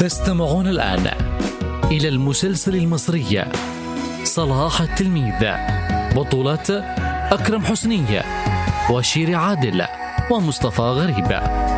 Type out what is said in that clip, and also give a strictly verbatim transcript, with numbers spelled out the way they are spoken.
تستمعون الآن إلى المسلسل المصري صلاح التلميذ، بطولة أكرم حسني وشيري عادل ومصطفى غريب.